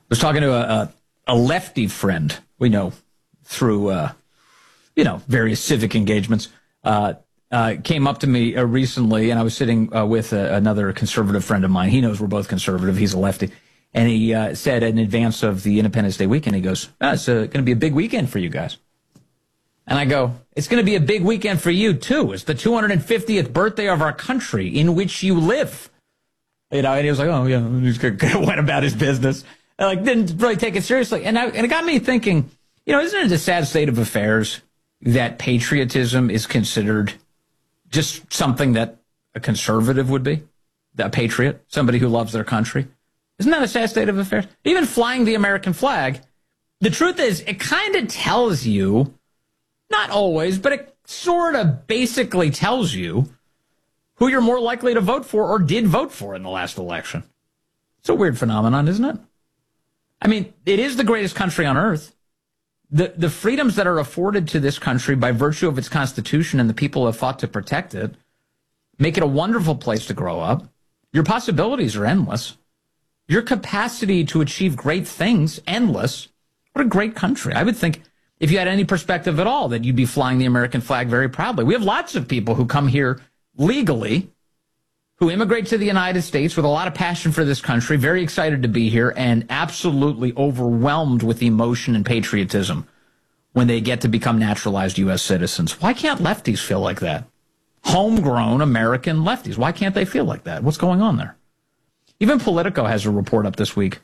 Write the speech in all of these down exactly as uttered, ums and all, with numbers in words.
was talking to a, a, a lefty friend we know through, uh, you know, various civic engagements. Uh, uh, came up to me uh, recently, and I was sitting uh, with uh, another conservative friend of mine. He knows we're both conservative. He's a lefty. And he uh, said in advance of the Independence Day weekend, he goes, oh, it's uh, going to be a big weekend for you guys. And I go, it's going to be a big weekend for you, too. It's the two hundred fiftieth birthday of our country in which you live. You know, and he was like, oh, yeah, he just went about his business. And, like, didn't really take it seriously. And, I, and it got me thinking, you know, isn't it a sad state of affairs that patriotism is considered just something that a conservative would be? A patriot, somebody who loves their country. Isn't that a sad state of affairs? Even flying the American flag, the truth is, it kind of tells you, not always, but it sort of basically tells you who you're more likely to vote for or did vote for in the last election. It's a weird phenomenon, isn't it? I mean, it is the greatest country on earth. The, the freedoms that are afforded to this country by virtue of its Constitution and the people who have fought to protect it make it a wonderful place to grow up. Your possibilities are endless. Your capacity to achieve great things, endless. What a great country. I would think if you had any perspective at all that you'd be flying the American flag very proudly. We have lots of people who come here legally, who immigrate to the United States with a lot of passion for this country, very excited to be here, and absolutely overwhelmed with emotion and patriotism when they get to become naturalized U S citizens. Why can't lefties feel like that? Homegrown American lefties. Why can't they feel like that? What's going on there? Even Politico has a report up this week.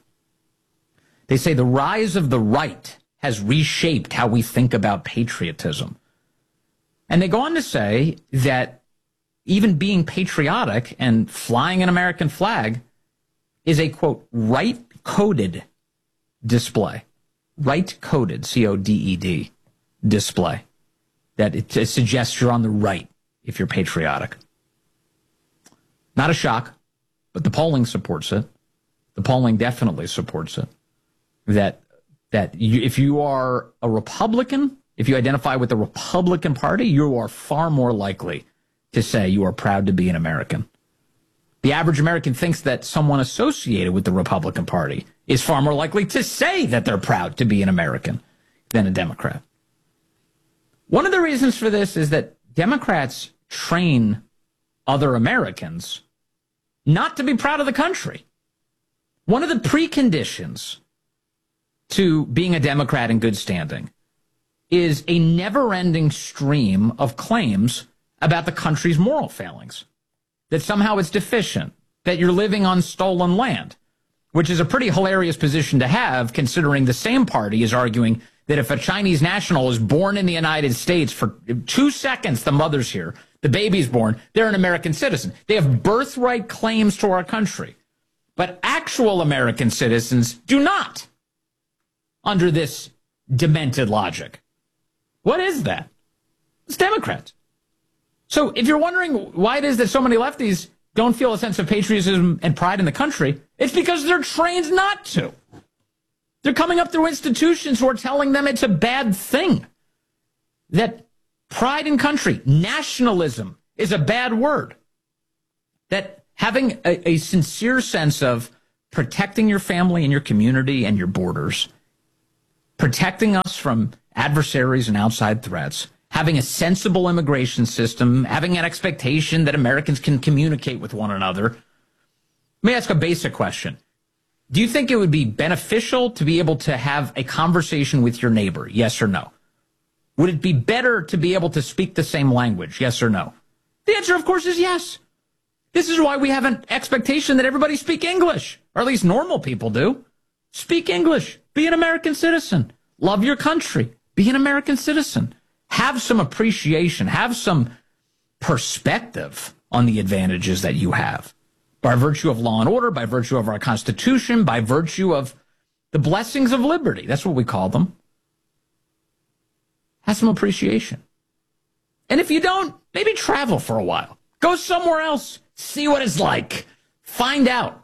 They say the rise of the right has reshaped how we think about patriotism. And they go on to say that even being patriotic and flying an American flag is a, quote, right-coded display. Right-coded, C O D E D, display. That it, it suggests you're on the right if you're patriotic. Not a shock. But the polling supports it. The polling definitely supports it. That that you, if you are a Republican, if you identify with the Republican Party, you are far more likely to say you are proud to be an American. The average American thinks that someone associated with the Republican Party is far more likely to say that they're proud to be an American than a Democrat. One of the reasons for this is that Democrats train other Americans not to be proud of the country. One of the preconditions to being a Democrat in good standing is a never-ending stream of claims about the country's moral failings, that somehow it's deficient, that you're living on stolen land, which is a pretty hilarious position to have, considering the same party is arguing that if a Chinese national is born in the United States for two seconds, the mother's here, the baby's born, they're an American citizen. They have birthright claims to our country. But actual American citizens do not, under this demented logic. What is that? It's Democrats. So if you're wondering why it is that so many lefties don't feel a sense of patriotism and pride in the country, it's because they're trained not to. They're coming up through institutions who are telling them it's a bad thing. That pride in country, nationalism, is a bad word. That having a, a sincere sense of protecting your family and your community and your borders, protecting us from adversaries and outside threats, having a sensible immigration system, having an expectation that Americans can communicate with one another. Let me ask a basic question. Do you think it would be beneficial to be able to have a conversation with your neighbor? Yes or no? Would it be better to be able to speak the same language? Yes or no? The answer, of course, is yes. This is why we have an expectation that everybody speak English, or at least normal people do. Speak English. Be an American citizen. Love your country. Be an American citizen. Have some appreciation. Have some perspective on the advantages that you have by virtue of law and order, by virtue of our Constitution, by virtue of the blessings of liberty. That's what we call them. Have some appreciation. And if you don't, maybe travel for a while. Go somewhere else. See what it's like. Find out.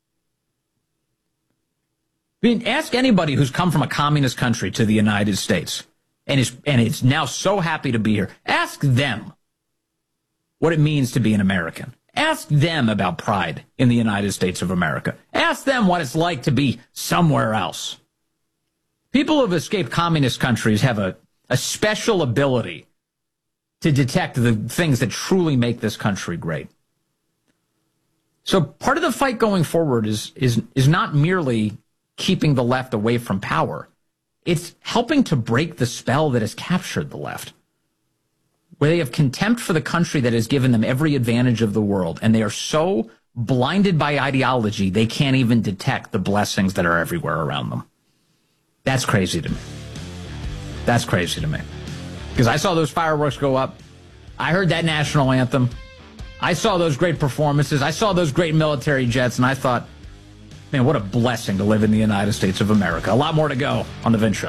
I mean, ask anybody who's come from a communist country to the United States and is and is now so happy to be here. Ask them what it means to be an American. Ask them about pride in the United States of America. Ask them what it's like to be somewhere else. People who have escaped communist countries have a, a special ability to detect the things that truly make this country great. So part of the fight going forward is is is not merely keeping the left away from power. It's helping to break the spell that has captured the left, where they have contempt for the country that has given them every advantage of the world, and they are so blinded by ideology they can't even detect the blessings that are everywhere around them. That's crazy to me. That's crazy to me. Because I saw those fireworks go up. I heard that national anthem. I saw those great performances. I saw those great military jets, and I thought, man, what a blessing to live in the United States of America. A lot more to go on The Vince Show.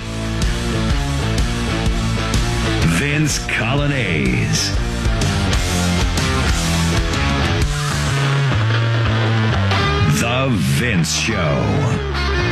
Vince Coglianese. The Vince Show.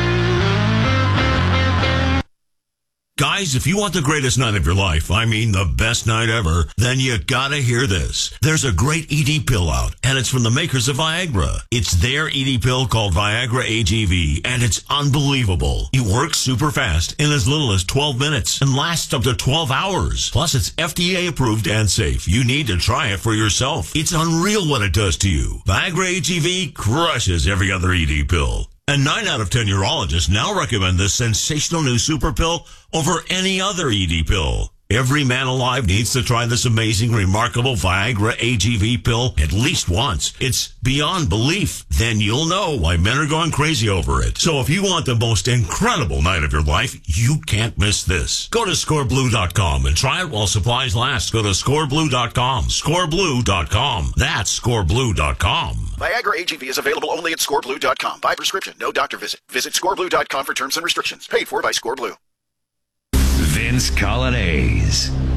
Guys, if you want the greatest night of your life, I mean the best night ever, then you gotta hear this. There's a great E D pill out, and it's from the makers of Viagra. It's their E D pill called Viagra A G V, and it's unbelievable. It works super fast in as little as twelve minutes and lasts up to twelve hours. Plus, it's F D A approved and safe. You need to try it for yourself. It's unreal what it does to you. Viagra A G V crushes every other E D pill. And nine out of ten urologists now recommend this sensational new super pill over any other E D pill. Every man alive needs to try this amazing, remarkable Viagra A G V pill at least once. It's beyond belief. Then you'll know why men are going crazy over it. So if you want the most incredible night of your life, you can't miss this. Go to score blue dot com and try it while supplies last. Go to score blue dot com. score blue dot com. That's score blue dot com. Viagra A G V is available only at score blue dot com. By prescription, no doctor visit. Visit score blue dot com for terms and restrictions. Paid for by ScoreBlue. Vince Coglianese.